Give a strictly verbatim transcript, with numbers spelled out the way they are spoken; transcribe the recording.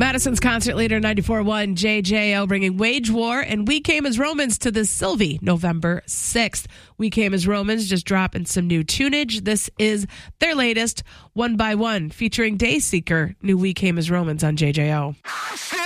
Madison's concert leader, ninety-four point one J J O, bringing Wage War and We Came as Romans to the Sylvie November sixth. We Came as Romans just dropping some new tunage. This is their latest, One by One, featuring Dayseeker. New We Came as Romans on J J O.